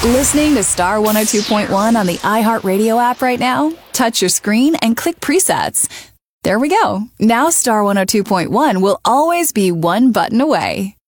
Listening to Star 102.1 on the iHeartRadio app right now? Touch your screen and click presets. There we go. Now Star 102.1 will always be one button away.